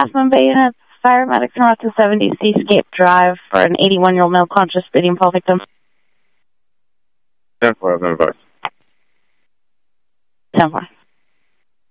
Half Moon Bay units, paramedics north to 70 Seascape Drive for an 81-year-old male conscious bleeding fall victim. 10-4, I've been advised. 10-4.